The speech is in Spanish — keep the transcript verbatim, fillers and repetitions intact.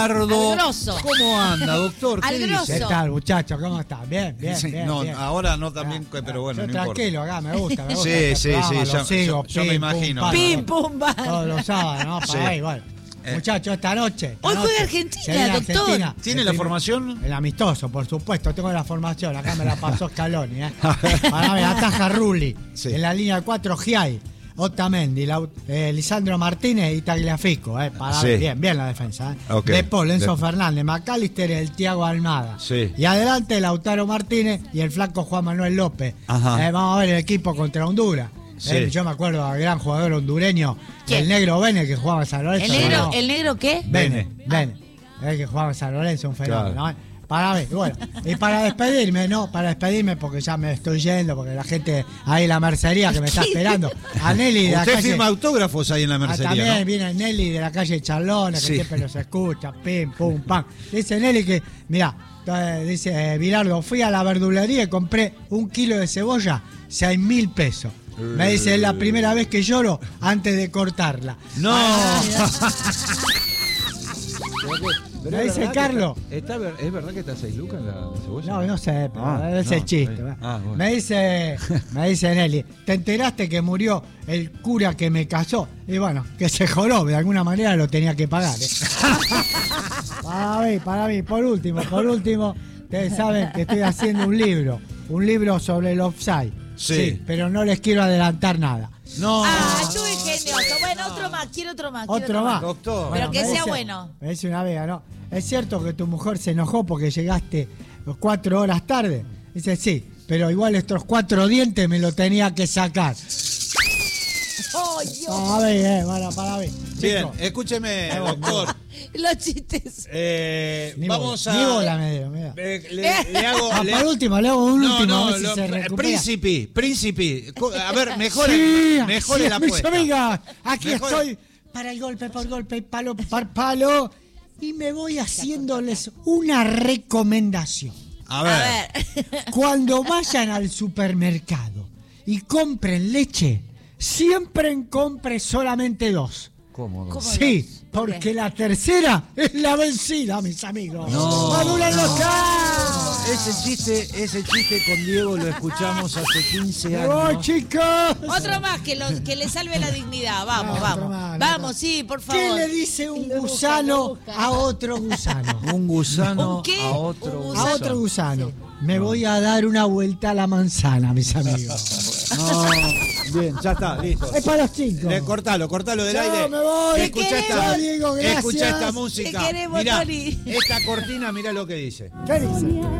Al grosso. ¿Cómo anda, doctor? Al ¿Qué grosso. dice? ¿Qué tal, muchachos? ¿Cómo están? Bien, bien, Sí, bien. no, bien. ahora no también, Ah, pero bueno, yo no tranquilo, importa. acá me gusta, me gusta. Sí, este sí, programa, sí, lo yo- sigo, yo- yo me pim, imagino. pum, pam, Pim, pum, pam. Todos los sábados, ¿no? Para Sí. ahí, bueno. Eh. Muchachos, esta noche. esta Hoy juega noche, Argentina, se viene doctor. Argentina. ¿Tiene El la primer- formación? El amistoso, por supuesto, tengo la formación, acá me la pasó Scaloni, ¿eh? Para ver, ataja Rulli, Sí. en la línea cuatro Giai, Otamendi, Lau- eh, Lisandro Martínez y Tagliafico, ¿eh? Para Sí. ver, bien, bien la defensa, ¿eh? Ok. De Paul, Enzo De- Fernández, McAllister, el Thiago Almada. Sí. Y adelante Lautaro Martínez y el flaco Juan Manuel López. Ajá. Eh, vamos a ver el equipo contra Honduras. Sí. Eh, yo me acuerdo al gran jugador hondureño, ¿Quién? el negro Bene, que jugaba en San Lorenzo. ¿El negro, ¿no? ¿El negro qué? Bene, Bene. El que jugaba en San Lorenzo, un fenómeno. Claro. ¿eh? Para ver, bueno. Y para despedirme, ¿no? Para despedirme, porque ya me estoy yendo, porque la gente ahí en la mercería que me está esperando. A Nelly de la Usted calle. firma autógrafos ahí en la Ah, mercería, también ¿no? viene Nelly de la calle Charlona, que Sí. siempre los escucha, pim, pum, pam. Dice Nelly que, mirá, eh, dice eh, Bilardo, fui a la verdulería y compré un kilo de cebolla, seis mil pesos. Me dice, es la primera vez que lloro antes de cortarla. No. Ah, mirá. Pero Me es dice verdad que Carlos. está- está ver- ¿Es verdad que está a seis lucas la cebolla? No, no sé, pero Ah, es no, el chiste. está bien. Ah, bueno. Me dice, me dice Nelly, ¿te enteraste que murió el cura que me casó? Y bueno, que se joró, de alguna manera lo tenía que pagar. ¿eh? Para mí, para mí, por último, por último, ustedes saben que estoy haciendo un libro, un libro sobre el offside. Sí. pero no les quiero adelantar nada. No. Ah, tú ingenioso. Bueno, otro más, quiero otro más. quiero Otro más. Doctor. Pero que me sea dice- bueno. Me dice una vega, ¿no? ¿Es cierto que tu mujer se enojó porque llegaste cuatro horas tarde? Dice, sí, pero igual estos cuatro dientes me lo tenía que sacar. Oh, Dios. A ver, eh, para, para ver. Bien, Chicos, escúcheme, doctor. Los chistes. Eh, ni vamos bola, a. Ni bola me dio, mira. Eh, le, le hago. Ah, le- por último, le hago un No, último, no, a ver si lo- se recupera. Príncipe, príncipe. Co- A ver, mejore, Sí, mejore sí, la mis apuesta. amigas, aquí Mejore. estoy para el golpe por golpe, palo por palo, y me voy haciéndoles una recomendación. A A ver. ver. Cuando vayan al supermercado y compren leche, siempre compre solamente dos. ¿Cómo? ¿Cómo? Sí, ¿Por qué? porque la tercera es la vencida, mis amigos. No. ¡Maduren los carros! Ese chiste, ese chiste con Diego lo escuchamos hace quince ¡Me voy, años. chicos! Otro más que, los, que le salve la dignidad. Vamos, No, otro vamos. más, Vamos, otro. sí, por ¿Qué favor. le dice un gusano a otro gusano? Un gusano ¿Un qué? a otro Un A gusano. otro gusano. Me voy a dar una vuelta a la manzana, mis amigos. No, bien, ya está, listo. Es para los chicos. Le, cortalo, cortalo del Chao, aire. me voy. Escucha Te esta, queremos, Diego, gracias. escucha esta música. Te queremos, Mirá, Tony. esta cortina, mira lo que dice. ¿Qué dice?